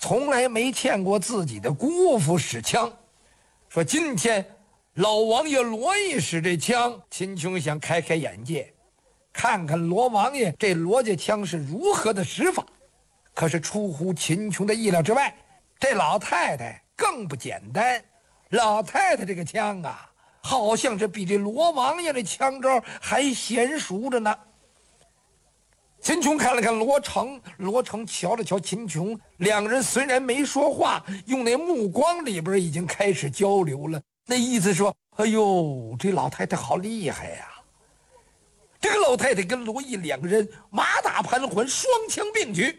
从来没见过自己的姑父使枪，说今天老王爷罗毅使这枪，秦琼想开开眼界，看看罗王爷这罗家枪是如何的使法。可是出乎秦琼的意料之外，这老太太更不简单。老太太这个枪啊，好像是比这罗王爷的枪招还娴熟着呢。秦琼看了看罗成，罗成瞧了瞧秦琼，两个人虽然没说话，用那目光里边已经开始交流了。那意思说，哎呦，这老太太好厉害呀！这个老太太跟罗毅两个人马打盘桓，双枪并举，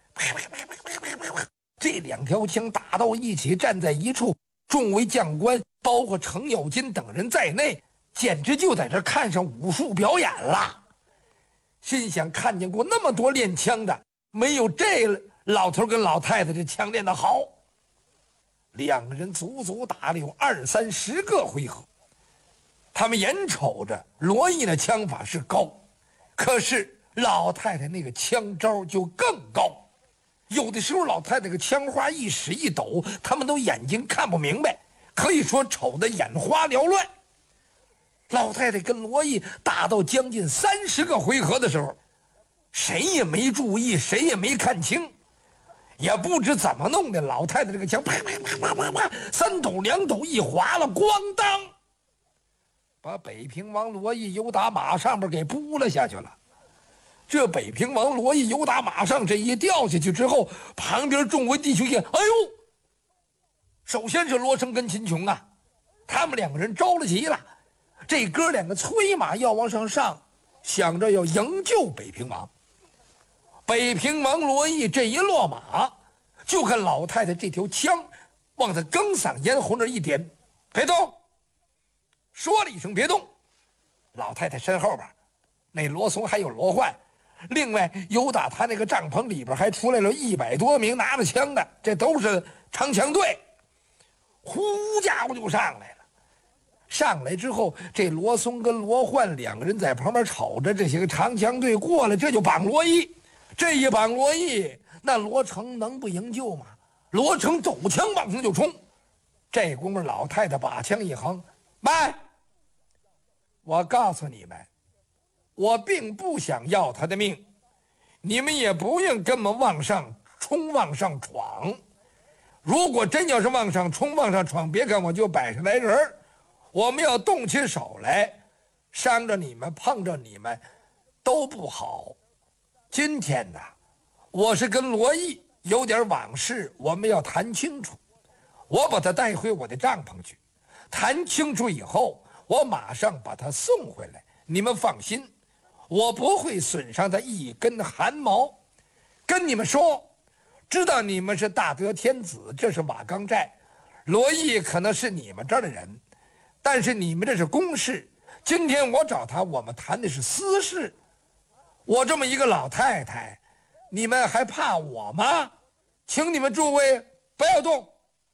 这两条枪打到一起，站在一处，众位将官，包括程咬金等人在内，简直就在这看上武术表演了。心想，看见过那么多练枪的，没有这老头跟老太太这枪练得好。两个人足足打了有20-30个回合。他们眼瞅着罗毅的枪法是高，可是老太太那个枪招就更高。有的时候老太太个枪花一使一抖，他们都眼睛看不明白，可以说瞅得眼花缭乱。老太太跟罗毅打到将近30个回合的时候，谁也没注意，谁也没看清，也不知怎么弄的，老太太这个枪啪啪啪啪啪啪，3抖2抖一划了，咣当，把北平王罗毅由打马上边给扑了下去了。这北平王罗毅由打马上这一掉下去之后，旁边众位弟兄也哎呦，首先是罗成跟秦琼啊，他们两个人着了急了。这哥两个催马要往上上，想着要营救北平王。北平王罗毅这一落马，就看老太太这条枪往他更嗓咽喉那一点，别动，说了一声别动。老太太身后边那罗松还有罗焕，另外有打他那个帐篷里边还出来了100多名拿着枪的，这都是长枪队，呼家伙就上来了。上来之后，这罗松跟罗焕两个人在旁边瞅着这些个长枪队过来，这就绑罗毅。这一绑罗毅，那罗成能不营救吗？罗成抖枪往上就冲。这功夫老太太把枪一横，慢！我告诉你们，我并不想要他的命，你们也不用跟我往上冲，往上闯。如果真要是往上冲，往上闯，别看我就摆上来人，我们要动起手来，伤着你们，碰着你们都不好。今天呢，我是跟罗毅有点往事，我们要谈清楚。我把他带回我的帐篷去，谈清楚以后，我马上把他送回来。你们放心，我不会损伤他一根汗毛。跟你们说，知道你们是大德天子，这是瓦岗寨，罗毅可能是你们这儿的人，但是你们这是公事。今天我找他，我们谈的是私事。我这么一个老太太，你们还怕我吗？请你们诸位不要动。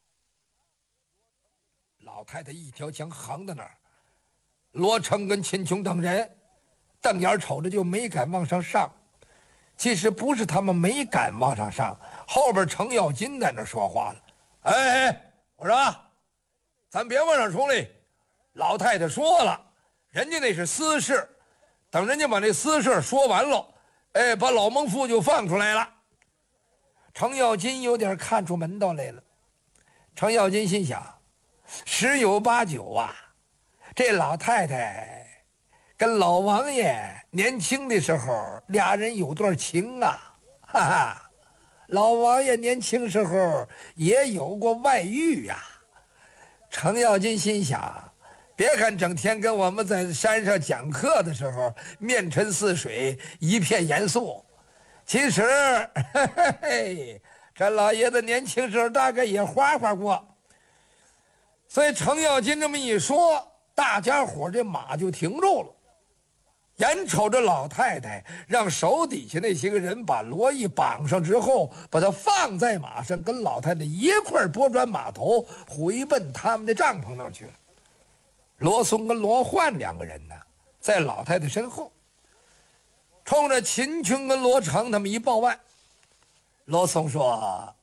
老太太一条枪横在那儿，罗成跟秦琼等人瞪眼瞅着，就没敢往上上。其实不是他们没敢往上上，后边程咬金在那说话了：“哎，我说，咱别往上冲嘞！老太太说了，人家那是私事。等人家把这私事说完了，哎，把老孟父就放出来了。”程咬金有点看出门道来了。程咬金心想，10有8九啊，这老太太跟老王爷年轻的时候俩人有段情啊，哈哈，老王爷年轻时候也有过外遇呀。程咬金心想，别看整天跟我们在山上讲课的时候面沉似水，一片严肃，其实嘿嘿，这老爷子年轻时候大概也花花过。所以程咬金这么一说，大家伙这马就停住了。眼瞅着老太太让手底下那些个人把罗毅绑上之后，把他放在马上，跟老太太一块拨转马头回奔他们的帐篷那儿去了。罗松跟罗焕两个人呢，在老太太身后，冲着秦琼跟罗成他们一报案。罗松说：“